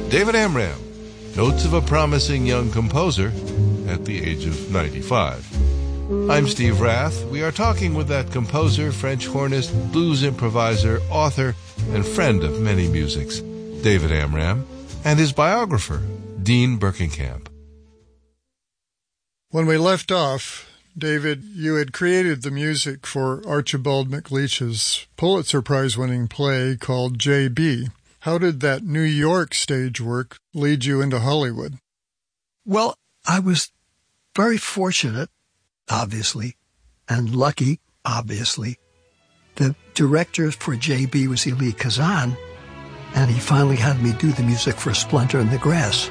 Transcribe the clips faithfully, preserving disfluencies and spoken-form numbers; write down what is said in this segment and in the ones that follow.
David Amram, Notes of a Promising Young Composer at the age of ninety-five. I'm Steve Rath. We are talking with that composer, French hornist, blues improviser, author, and friend of many musics, David Amram, and his biographer, Dean Berkenkamp. When we left off, David, you had created the music for Archibald MacLeish's Pulitzer Prize-winning play called J B How did that New York stage work lead you into Hollywood? Well, I was very fortunate, obviously, and lucky, obviously. The director for J B was Elie Kazan, and he finally had me do the music for Splendor in the Grass.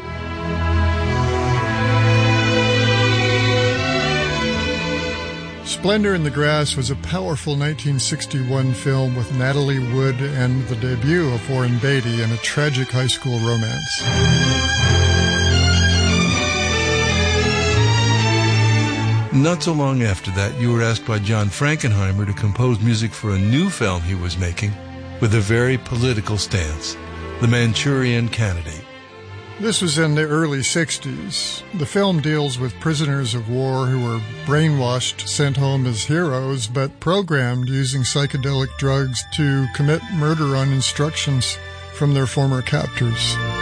Splendor in the Grass was a powerful nineteen sixty-one film with Natalie Wood and the debut of Warren Beatty in a tragic high school romance. Not so long after that, you were asked by John Frankenheimer to compose music for a new film he was making with a very political stance, The Manchurian Candidate. This was in the early sixties. The film deals with prisoners of war who were brainwashed, sent home as heroes, but programmed using psychedelic drugs to commit murder on instructions from their former captors.